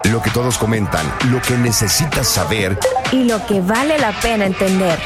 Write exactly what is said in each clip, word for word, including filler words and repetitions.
Lo que todos comentan, lo que necesitas saber y lo que vale la pena entender.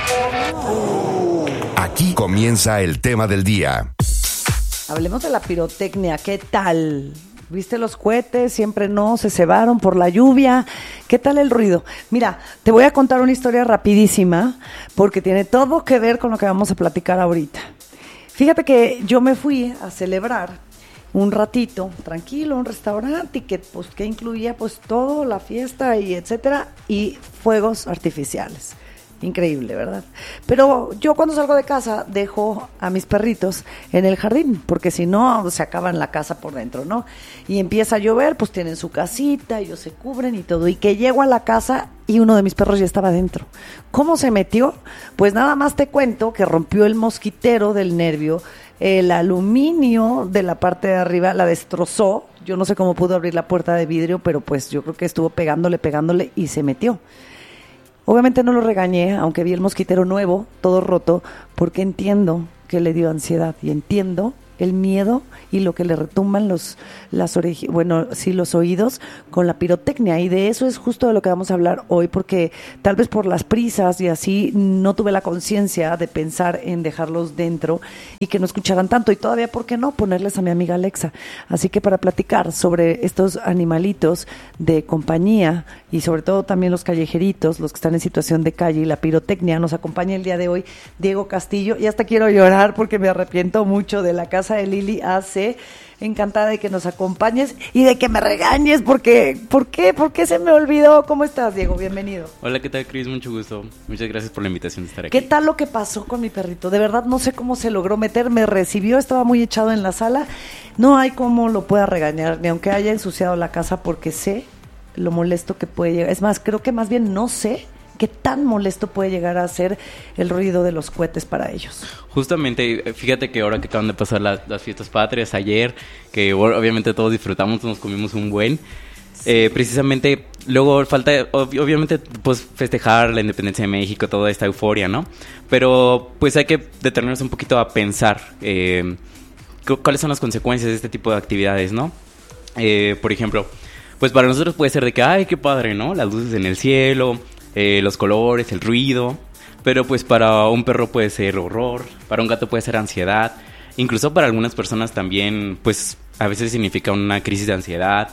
Aquí comienza el tema del día. Hablemos de la pirotecnia. ¿Qué tal? ¿Viste los cohetes? Siempre no, se cebaron por la lluvia. ¿Qué tal el ruido? Mira, te voy a contar una historia rapidísima porque tiene todo que ver con lo que vamos a platicar ahorita. Fíjate que yo me fui a celebrar un ratito, tranquilo, un restaurante y que, pues, que incluía pues todo, la fiesta y etcétera, y fuegos artificiales. Increíble, ¿verdad? Pero yo cuando salgo de casa dejo a mis perritos en el jardín, porque si no se acaban la casa por dentro, ¿no? Y empieza a llover, pues tienen su casita, ellos se cubren y todo, y que llego a la casa y uno de mis perros ya estaba dentro. ¿Cómo se metió? Pues nada más te cuento que rompió el mosquitero del nervio, el aluminio de la parte de arriba la destrozó. Yo no sé cómo pudo abrir la puerta de vidrio, pero pues yo creo que estuvo pegándole, pegándole y se metió. Obviamente no lo regañé, aunque vi el mosquitero nuevo, todo roto, porque entiendo que le dio ansiedad y entiendo el miedo y lo que le retumban los las orejas, bueno, sí, los oídos con la pirotecnia, y de eso es justo de lo que vamos a hablar hoy, porque tal vez por las prisas y así no tuve la conciencia de pensar en dejarlos dentro y que no escucharan tanto, y todavía, ¿por qué no?, ponerles a mi amiga Alexa. Así que para platicar sobre estos animalitos de compañía y sobre todo también los callejeritos, los que están en situación de calle y la pirotecnia, nos acompaña el día de hoy Diego Castillo, y hasta quiero llorar porque me arrepiento mucho de la casa de Lili hace. Encantada de que nos acompañes y de que me regañes porque, ¿por qué? ¿Por qué se me olvidó? ¿Cómo estás, Diego? Bienvenido. Hola, ¿qué tal, Cris? Mucho gusto. Muchas gracias por la invitación de estar aquí. ¿Qué tal lo que pasó con mi perrito? De verdad no sé cómo se logró meter, me recibió, estaba muy echado en la sala. No hay cómo lo pueda regañar, ni aunque haya ensuciado la casa, porque sé lo molesto que puede llegar. Es más, creo que más bien no sé qué tan molesto puede llegar a ser el ruido de los cohetes para ellos. Justamente, fíjate que ahora que acaban de pasar las, las fiestas patrias, ayer, que obviamente todos disfrutamos, nos comimos un buen, sí. eh, precisamente, luego falta, ob- obviamente, pues festejar la independencia de México, toda esta euforia, ¿no? Pero, pues hay que detenernos un poquito a pensar eh, cuáles son las consecuencias de este tipo de actividades, ¿no? Eh, por ejemplo, pues para nosotros puede ser de que, ay, qué padre, ¿no? Las luces en el cielo, Eh, los colores, el ruido, pero pues para un perro puede ser horror, para un gato puede ser ansiedad, incluso para algunas personas también, pues a veces significa una crisis de ansiedad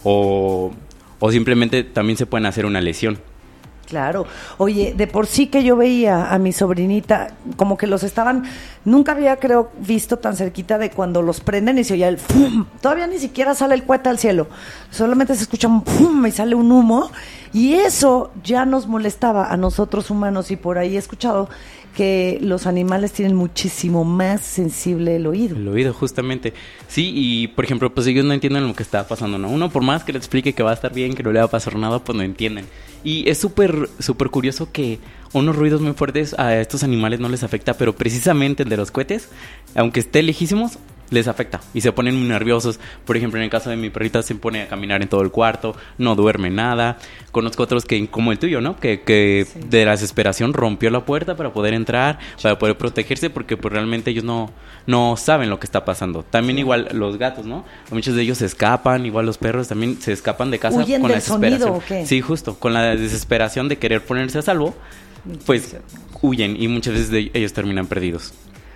o, o simplemente también se pueden hacer una lesión. Claro. Oye, de por sí que yo veía a mi sobrinita como que los estaban, nunca había, creo, visto tan cerquita de cuando los prenden y se oía el ¡fum! Todavía ni siquiera sale el cohete al cielo, solamente se escucha un ¡fum! Y sale un humo, y eso ya nos molestaba a nosotros humanos, y por ahí he escuchado que los animales tienen muchísimo más sensible el oído. El oído, justamente. Sí, y por ejemplo, pues ellos no entienden lo que está pasando, ¿no? Uno, por más que les explique que va a estar bien, que no le va a pasar nada, pues no entienden. Y es súper, súper curioso que unos ruidos muy fuertes a estos animales no les afecta, pero precisamente el de los cohetes, aunque esté lejísimos, les afecta y se ponen muy nerviosos. Por ejemplo, en el caso de mi perrita, se pone a caminar en todo el cuarto, no duerme nada. Conozco otros que, como el tuyo, ¿no? Que, que sí, de la desesperación rompió la puerta para poder entrar, para poder protegerse, porque pues realmente ellos no, no saben lo que está pasando. También sí, igual los gatos, ¿no? Muchos de ellos se escapan, igual los perros también se escapan de casa. ¿Huyen con del la desesperación. Sonido o qué? Sí, justo, con la desesperación de querer ponerse a salvo, pues huyen y muchas veces de ellos terminan perdidos.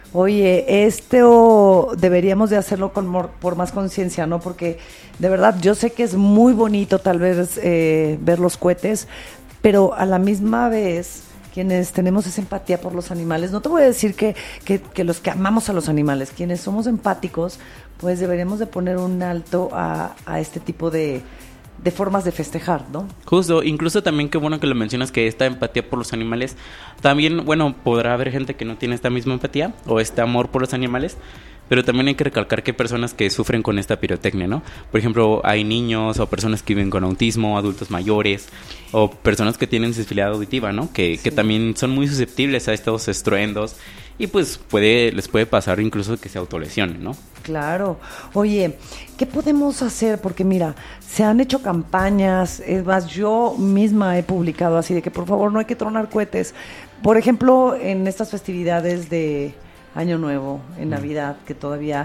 Oye, esto deberíamos de hacerlo con mor- por más conciencia, ¿no? Porque de verdad yo sé que es muy bonito tal vez eh, ver los cohetes, pero a la misma vez quienes tenemos esa empatía por los animales, no te voy a decir que, que, que los que amamos a los animales, quienes somos empáticos, pues deberíamos de poner un alto a, a este tipo de... de formas de festejar, ¿no? Justo, incluso también qué bueno que lo mencionas, que esta empatía por los animales, también, bueno, podrá haber gente que no tiene esta misma empatía o este amor por los animales, pero también hay que recalcar que hay personas que sufren con esta pirotecnia, ¿no? Por ejemplo, hay niños o personas que viven con autismo, adultos mayores o personas que tienen discapacidad auditiva, ¿no? Que, sí, que también son muy susceptibles a estos estruendos y pues puede les puede pasar incluso que se autolesionen, ¿no? Claro. Oye, ¿qué podemos hacer? Porque mira, se han hecho campañas, es más, yo misma he publicado así de que por favor no hay que tronar cohetes. Por ejemplo, en estas festividades de Año Nuevo, en Navidad, que todavía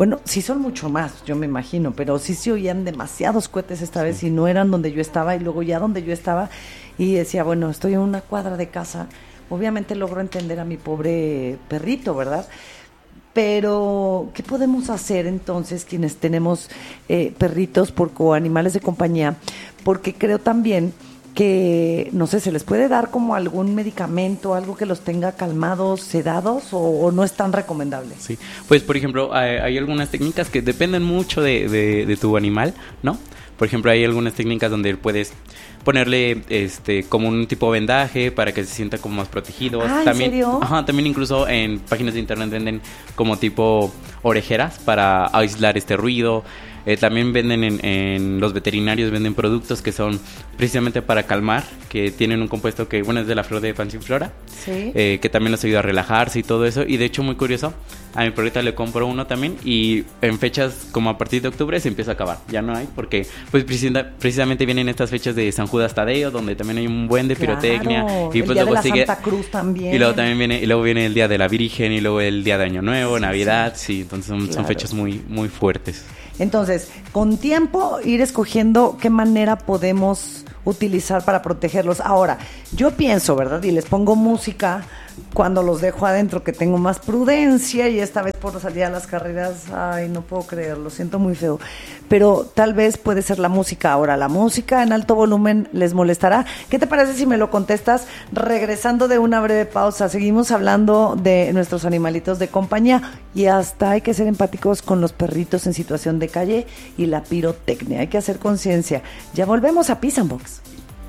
Bueno, sí son mucho más, yo me imagino, pero sí se oían demasiados cohetes esta vez y no eran donde yo estaba, y luego ya donde yo estaba, y decía, bueno, estoy en una cuadra de casa, obviamente logro entender a mi pobre perrito, ¿verdad? Pero, ¿qué podemos hacer entonces quienes tenemos eh, perritos por, o animales de compañía? Porque creo también que, no sé, ¿se les puede dar como algún medicamento, algo que los tenga calmados, sedados, o, o no es tan recomendable? Sí, pues por ejemplo, hay, hay algunas técnicas que dependen mucho de, de, de tu animal, ¿no? Por ejemplo, hay algunas técnicas donde puedes ponerle este como un tipo de vendaje para que se sienta como más protegido. Ah, ¿en también, serio? Ajá, también incluso en páginas de internet venden como tipo orejeras para aislar este ruido. Eh, también venden en, en los veterinarios, venden productos que son precisamente para calmar, que tienen un compuesto que, bueno, es de la flor de Passiflora, sí. eh, que también nos ayuda a relajarse y todo eso. Y de hecho, muy curioso, a mi perrita le compro uno también y en fechas como a partir de octubre se empieza a acabar. Ya no hay, porque pues precisa, precisamente vienen estas fechas de San Judas Tadeo, donde también hay un buen de pirotecnia. Claro, Y el pues día luego de la sigue, Santa Cruz también. Y luego también viene, y luego viene el día de la Virgen, y luego el día de Año Nuevo, Sí, Navidad, sí. sí, entonces son, Claro. son fechas muy, muy fuertes. Entonces, con tiempo ir escogiendo qué manera podemos utilizar para protegerlos. Ahora, yo pienso, ¿verdad? Y les pongo música cuando los dejo adentro, que tengo más prudencia, y esta vez por salir a las carreras, ay, no puedo creerlo, siento muy feo. Pero tal vez puede ser la música. Ahora, la música en alto volumen les molestará. ¿Qué te parece si me lo contestas regresando de una breve pausa? Seguimos hablando de nuestros animalitos de compañía, y hasta hay que ser empáticos con los perritos en situación de calle y la pirotecnia. Hay que hacer conciencia. Ya volvemos a Peace and Box.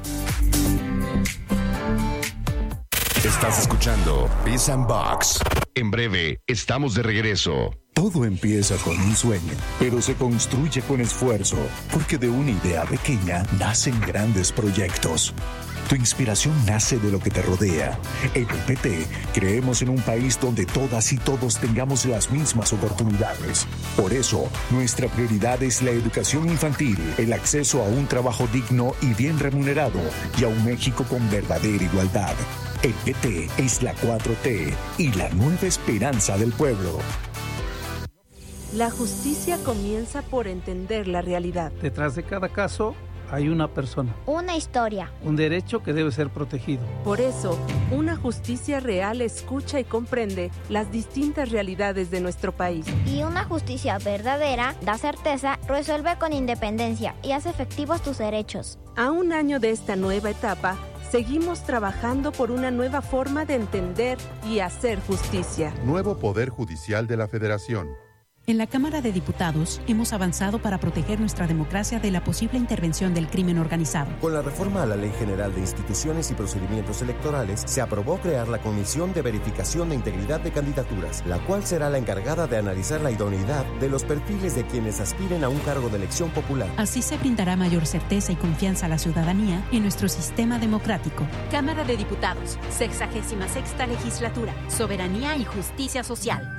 Estás escuchando Peace and Box. En breve, estamos de regreso. Todo empieza con un sueño, pero se construye con esfuerzo, porque de una idea pequeña nacen grandes proyectos. Tu inspiración nace de lo que te rodea. En el P T creemos en un país donde todas y todos tengamos las mismas oportunidades. Por eso, nuestra prioridad es la educación infantil, el acceso a un trabajo digno y bien remunerado, y a un México con verdadera igualdad. El P T es la cuatro T y la nueva esperanza del pueblo. La justicia comienza por entender la realidad. Detrás de cada caso hay una persona, una historia, un derecho que debe ser protegido. Por eso, una justicia real escucha y comprende las distintas realidades de nuestro país. y una justicia verdadera da certeza, resuelve con independencia y hace efectivos tus derechos. A un año de esta nueva etapa, seguimos trabajando por una nueva forma de entender y hacer justicia. Nuevo Poder Judicial de la Federación. En la Cámara de Diputados hemos avanzado para proteger nuestra democracia de la posible intervención del crimen organizado. Con la reforma a la Ley General de Instituciones y Procedimientos Electorales, se aprobó crear la Comisión de Verificación de Integridad de Candidaturas, la cual será la encargada de analizar la idoneidad de los perfiles de quienes aspiren a un cargo de elección popular. Así se brindará mayor certeza y confianza a la ciudadanía en nuestro sistema democrático. Cámara de Diputados, sexagésima sexta legislatura, soberanía y justicia social.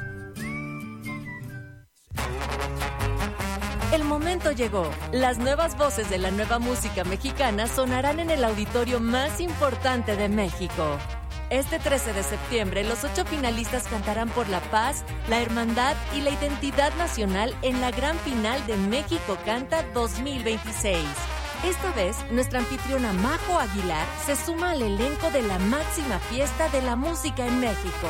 El momento llegó. Las nuevas voces de la nueva música mexicana sonarán en el auditorio más importante de México. Este trece de septiembre, los ocho finalistas cantarán por la paz, la hermandad y la identidad nacional en la gran final de México Canta dos mil veintiséis. Esta vez, nuestra anfitriona Majo Aguilar se suma al elenco de la máxima fiesta de la música en México.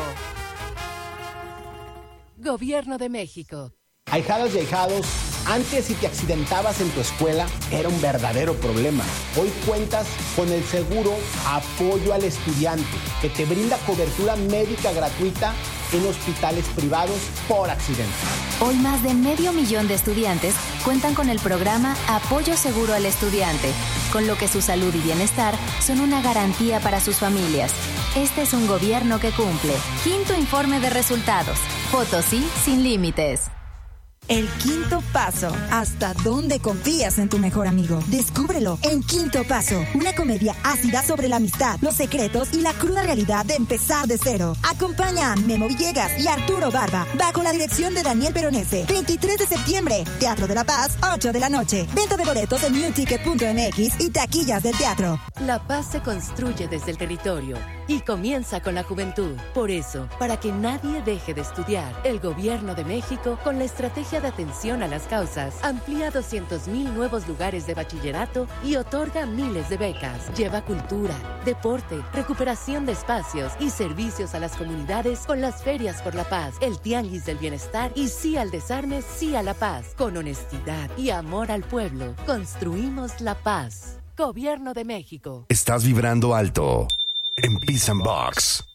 Gobierno de México. Ahijados y ahijados, antes si te accidentabas en tu escuela era un verdadero problema. Hoy cuentas con el seguro Apoyo al Estudiante, que te brinda cobertura médica gratuita en hospitales privados por accidente. Hoy más de medio millón de estudiantes cuentan con el programa Apoyo Seguro al Estudiante, con lo que su salud y bienestar son una garantía para sus familias. Este es un gobierno que cumple. Quinto informe de resultados. Potosí sin límites. El quinto paso. ¿Hasta dónde confías en tu mejor amigo? Descúbrelo en Quinto Paso, una comedia ácida sobre la amistad, los secretos y la cruda realidad de empezar de cero. Acompaña a Memo Villegas y Arturo Barba bajo la dirección de Daniel Veronese. veintitrés de septiembre, Teatro de la Paz, ocho de la noche. Venta de boletos en new ticket punto m x y taquillas del teatro. La paz se construye desde el territorio y comienza con la juventud. Por eso, para que nadie deje de estudiar, el Gobierno de México, con la estrategia Agencia de Atención a las Causas amplía doscientos mil nuevos lugares de bachillerato y otorga miles de becas. Lleva cultura, deporte, recuperación de espacios y servicios a las comunidades con las Ferias por la Paz, el Tianguis del Bienestar y Sí al Desarme, Sí a la Paz. Con honestidad y amor al pueblo, construimos la paz. Gobierno de México. Estás vibrando alto en Peace and Box.